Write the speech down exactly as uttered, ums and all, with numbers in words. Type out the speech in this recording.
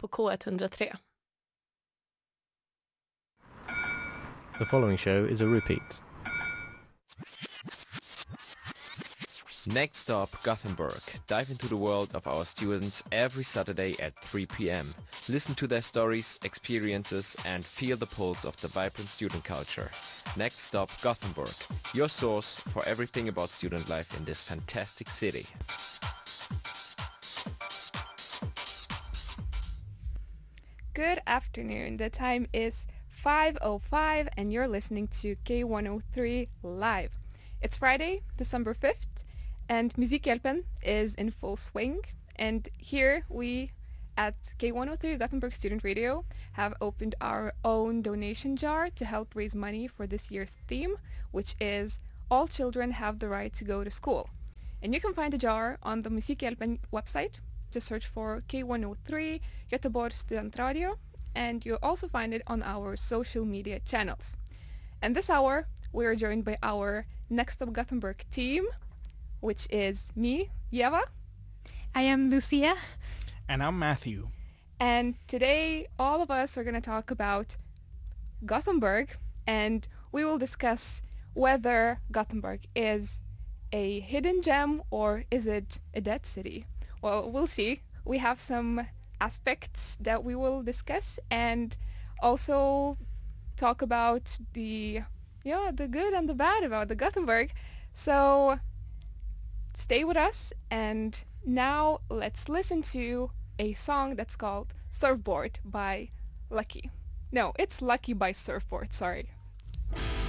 på K one oh three. The following show is a repeat. Next stop, Gothenburg. Dive into the world of our students every Saturday at three p.m. Listen to their stories, experiences, and feel the pulse of the vibrant student culture. Next stop, Gothenburg. Your source for everything about student life in this fantastic city. Good afternoon. The time is five oh five and you're listening to K one oh three Live. It's Friday, December fifth, and Musikhjälpen is in full swing. And here we at K one oh three Gothenburg Student Radio have opened our own donation jar to help raise money for this year's theme, which is All Children Have the Right to Go to School. And you can find the jar on the Musikhjälpen website. Just search for K one oh three Göteborg Studentradio, and you'll also find it on our social media channels. And this hour, we are joined by our Next Stop Gothenburg team, which is me, Yeva. I am Lucia. And I'm Matthew. And today, all of us are going to talk about Gothenburg, and we will discuss whether Gothenburg is a hidden gem or is it a dead city. Well, we'll see. We have some aspects that we will discuss and also talk about the yeah the good and the bad about the Gothenburg. So stay with us, and now let's listen to a song that's called Surfboard by Lucky. No, it's Lucky by Surfboard, sorry.